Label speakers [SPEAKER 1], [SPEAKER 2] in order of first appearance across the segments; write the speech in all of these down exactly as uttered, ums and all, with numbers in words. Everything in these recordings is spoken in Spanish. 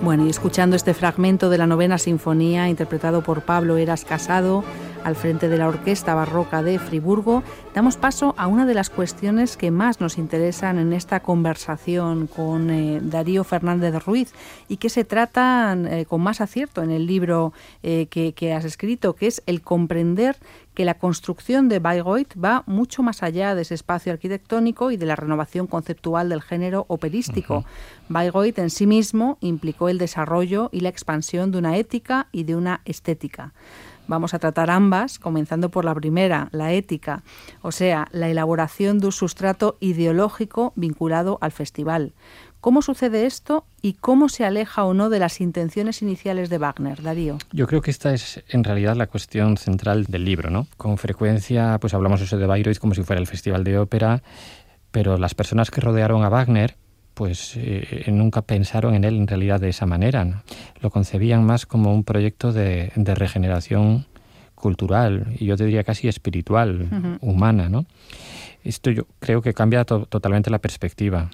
[SPEAKER 1] Bueno, y escuchando este fragmento de la Novena Sinfonía, interpretado por Pablo Heras Casado, al frente de la Orquesta Barroca de Friburgo, damos paso a una de las cuestiones que más nos interesan en esta conversación con eh, Darío Fernández Ruiz y que se tratan eh, con más acierto en el libro eh, que, que has escrito, que es el comprender que la construcción de Bayreuth va mucho más allá de ese espacio arquitectónico y de la renovación conceptual del género operístico. Uh-huh. Bayreuth en sí mismo implicó el desarrollo y la expansión de una ética y de una estética. Vamos a tratar ambas, comenzando por la primera, la ética, o sea, la elaboración de un sustrato ideológico vinculado al festival. ¿Cómo sucede esto y cómo se aleja o no de las intenciones iniciales de Wagner, Darío?
[SPEAKER 2] Yo creo que esta es en realidad la cuestión central del libro, ¿no? Con frecuencia pues hablamos eso de Bayreuth como si fuera el festival de ópera, pero las personas que rodearon a Wagner pues eh, nunca pensaron en él en realidad de esa manera, ¿no? Lo concebían más como un proyecto de, de regeneración cultural y yo te diría casi espiritual, uh-huh. humana, ¿no? Esto yo creo que cambia to- totalmente la perspectiva.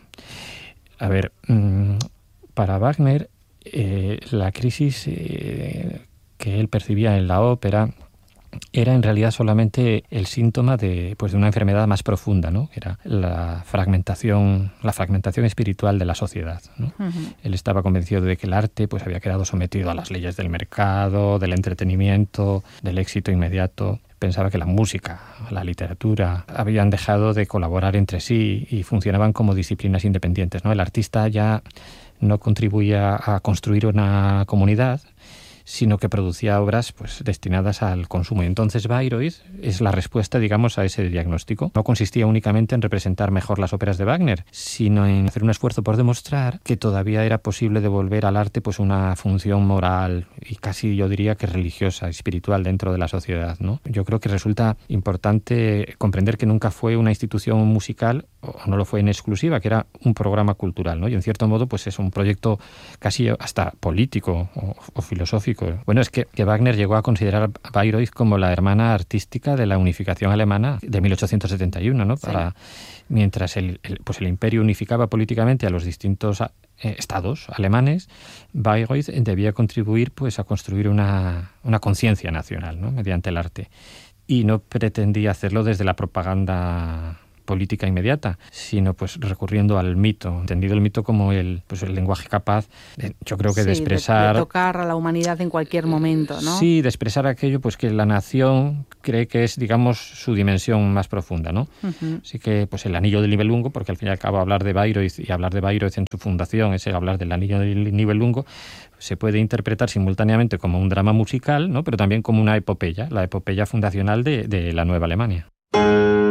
[SPEAKER 2] A ver, mmm, para Wagner eh, la crisis eh, que él percibía en la ópera era en realidad solamente el síntoma de, pues, de una enfermedad más profunda, ¿no? Era la fragmentación, la fragmentación espiritual de la sociedad, ¿no? Uh-huh. Él estaba convencido de que el arte pues, había quedado sometido a las leyes del mercado, del entretenimiento, del éxito inmediato. Pensaba que la música, la literatura habían dejado de colaborar entre sí y funcionaban como disciplinas independientes, ¿no? El artista ya no contribuía a construir una comunidad, sino que producía obras pues destinadas al consumo. Y entonces Bayreuth es la respuesta, digamos, a ese diagnóstico. No consistía únicamente en representar mejor las óperas de Wagner, sino en hacer un esfuerzo por demostrar que todavía era posible devolver al arte pues una función moral y casi yo diría que religiosa, espiritual dentro de la sociedad, ¿no? Yo creo que resulta importante comprender que nunca fue una institución musical, o no lo fue en exclusiva, que era un programa cultural, ¿no? Y en cierto modo pues es un proyecto casi hasta político o, o filosófico. Bueno, es que, que Wagner llegó a considerar a Bayreuth como la hermana artística de la unificación alemana de mil ochocientos setenta y uno, ¿no? Sí. Para, mientras el, el, pues el imperio unificaba políticamente a los distintos eh, estados alemanes, Bayreuth debía contribuir pues, a construir una, una conciencia nacional, ¿no? Mediante el arte. Y no pretendía hacerlo desde la propaganda política inmediata, sino pues recurriendo al mito, entendido el mito como el pues el lenguaje capaz, de, yo creo que sí, de expresar...
[SPEAKER 1] De, de tocar a la humanidad en cualquier momento, ¿no?
[SPEAKER 2] Sí, de expresar aquello pues que la nación cree que es, digamos, su dimensión más profunda, ¿no? Uh-huh. Así que pues el Anillo del Nibelungo, porque al fin y al cabo hablar de Bayreuth y hablar de Bayreuth en su fundación es hablar del Anillo del Nibelungo, se puede interpretar simultáneamente como un drama musical, ¿no? Pero también como una epopeya, la epopeya fundacional de, de la Nueva Alemania.